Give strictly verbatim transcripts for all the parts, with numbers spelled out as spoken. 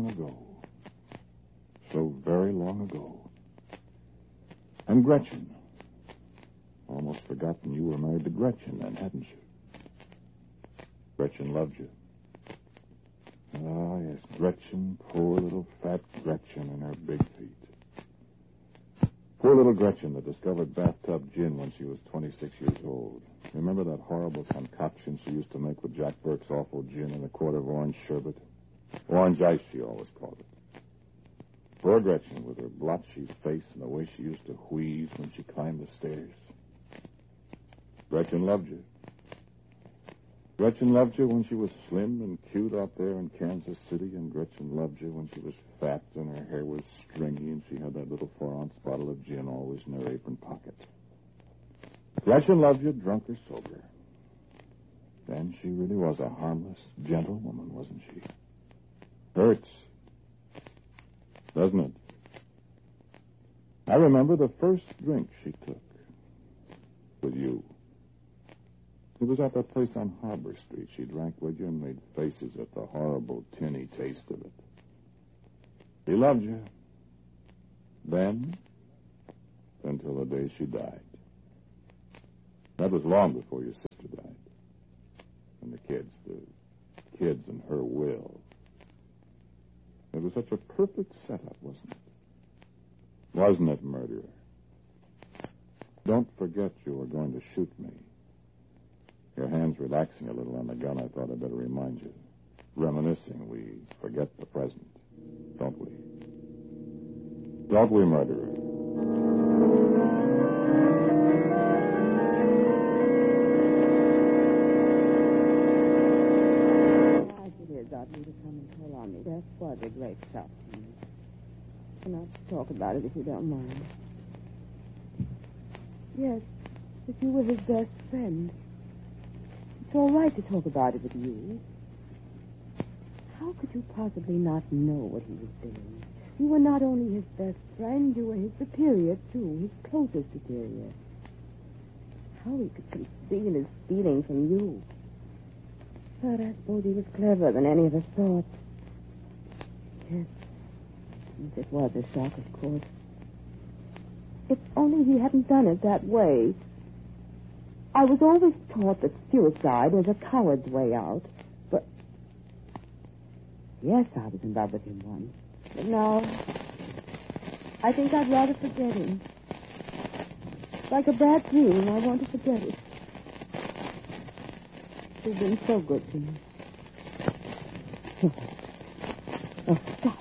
long ago. So very long ago. And Gretchen. Almost forgotten you were married to Gretchen then, hadn't you? Gretchen loved you. Ah, yes, Gretchen, poor little fat Gretchen and her big feet. Poor little Gretchen that discovered bathtub gin when she was twenty-six years old. Remember that horrible concoction she used to make with Jack Burke's awful gin and a quart of orange sherbet? Orange ice, she always called it. Poor Gretchen with her blotchy face and the way she used to wheeze when she climbed the stairs. Gretchen loved you. Gretchen loved you when she was slim and cute out there in Kansas City, and Gretchen loved you when she was fat and her hair was stringy and she had that little four-ounce bottle of gin always in her apron pocket. Gretchen loved you, drunk or sober. Then she really was a harmless, gentle woman, wasn't she? Hurts, doesn't it? I remember the first drink she took with you. It was at that place on Harbor Street. She drank with you and made faces at the horrible, tinny taste of it. She loved you. Then, until the day she died. That was long before your sister died. And the kids, the kids and her will. It was such a perfect setup, wasn't it? Wasn't it, murderer? Don't forget you were going to shoot me. Your hand's relaxing a little on the gun. I thought I'd better remind you. Reminiscing, we forget the present, don't we? Don't we, murderer? As it is, I'd need to come and tell on me. That was a great shock to me. And I'll talk about it if you don't mind. Yes, if you were his best friend. It's all right to talk about it with you. How could you possibly not know what he was doing? You were not only his best friend, you were his superior, too, his closest superior. How he could conceal his feelings from you. But I suppose he was cleverer than any of us thought. Yes, it was a shock, of course. If only he hadn't done it that way. I was always taught that suicide was a coward's way out, but... Yes, I was in love with him once. But now, I think I'd rather forget him. Like a bad dream, I want to forget it. He's been so good to me. Oh, stop.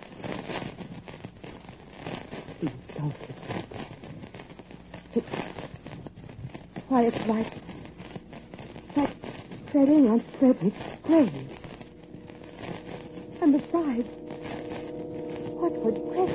Please don't stop. It's... Why, it's like... like treading on Frederick's grave. And besides, what would Frederick